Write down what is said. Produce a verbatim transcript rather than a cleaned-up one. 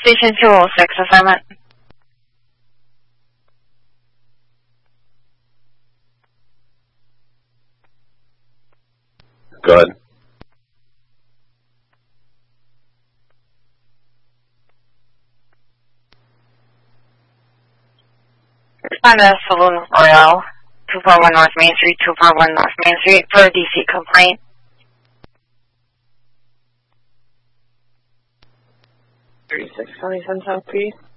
Station two oh six, assignment. Go ahead. Respond to Saloon Royale, two forty-one North Main Street, two forty-one North Main Street for a D C complaint. thirty-six twenty-seven South, please.